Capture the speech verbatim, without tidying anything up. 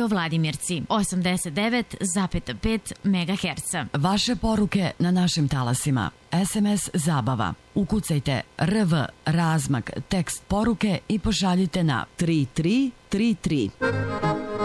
Radio Vladimirci osamdeset devet zarez pet megaherca. Vaše poruke na našim talasima. es em es zabava. Ukucajte R V razmak tekst poruke i pošaljite na tri tri tri tri.